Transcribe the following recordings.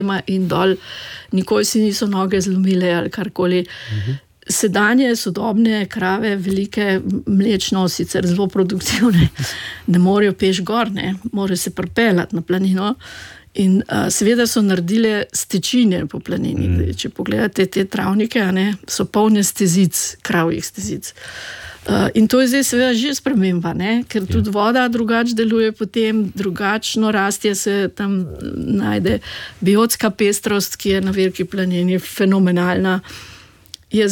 in dol, nikoli si niso noge zlomile ali karkoli. Sedanje, sodobne krave, velike, mlečno, sicer zelo produktivne, ne morejo peš gor, ne, morajo se pripeljati na planino in seveda so naredile stečine po planini. Če pogledate te travnike, ne, so polne stezic, kravjih stezic. In to je zdaj seveda že sprememba, ne? Ker tudi voda drugače deluje potem, drugačno rastje se tam najde. Biotska pestrost, ki je na Veliki planini fenomenalna, je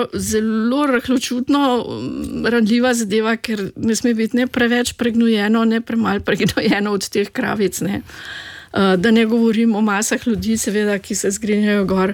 zelo rahločutno ranljiva zadeva, ker ne sme biti ne preveč pregnojeno, ne premalo pregnojeno od teh kravic. Ne? Da ne govorim o masah ljudi, seveda, ki se zgrinjajo gor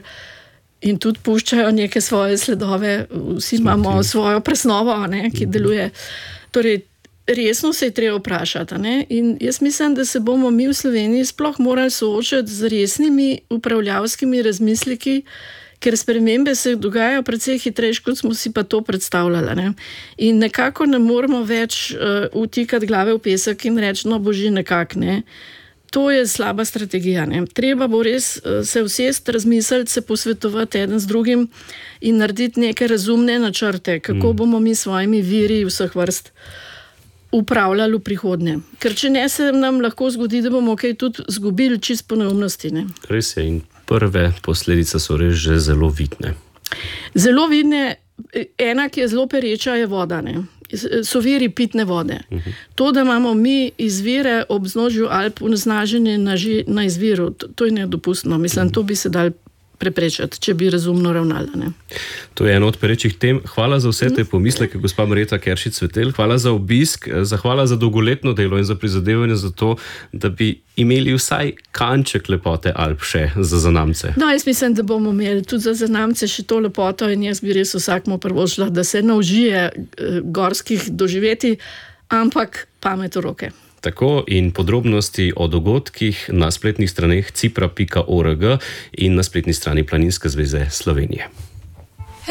in tudi puščajo neke svoje sledove. Vsi imamo svojo presnovo, ne, ki deluje. Torej, resno se je treba vprašati. Ne? In jaz mislim, da se bomo mi v Sloveniji sploh morali soočati z resnimi upravljavskimi razmisleki, ker spremembe se dogajajo precej hitrejš, kot smo si pa to predstavljali. Ne? In nekako ne moramo več vtikati glave v pesek in reči, no boži, nekako ne. To je slaba strategija. Ne? Treba bo res se usesti, razmisliti, se posvetovati eden z drugim in narediti neke razumne načrte, kako bomo mi svojimi viri vseh vrst upravljali v prihodnje. Ker če ne, se nam lahko zgodi, da bomo kaj tudi zgubili čist po neumnosti. Ne? Res je, in prve posledice so res že zelo vidne. Zelo vidne, ena, ki je zelo pereča, je voda. Ne? So viri pitne vode. To, da imamo mi izvire ob vznožju Alp onesnaženje na izviru, to je nedopustno. Mislim, to bi se dal preprečiti, če bi razumno ravnali. Ne? To je eno od perečih tem. Hvala za vse te pomisleke, gospa Marjeta Keršič Cvetelj. Hvala za obisk, hvala za dolgoletno delo in za prizadevanje za to, da bi imeli vsaj kanček lepote Alp še za zanamce. No, jaz mislim, da bomo imeli tudi za zanamce še to lepoto in jaz bi res vsakmu privoščila, da se naužije gorskih doživeti, ampak pamet v roke. Tako, in podrobnosti o dogodkih na spletnih straneh cipra.org in na spletni strani Planinske zveze Slovenije.